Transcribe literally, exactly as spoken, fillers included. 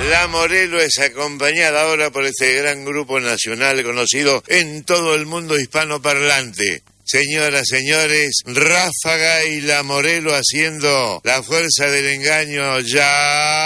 La Morelo es acompañada ahora por este gran grupo nacional conocido en todo el mundo hispanoparlante. Señoras, señores, Ráfaga y La Morelo haciendo La Fuerza del Engaño ya.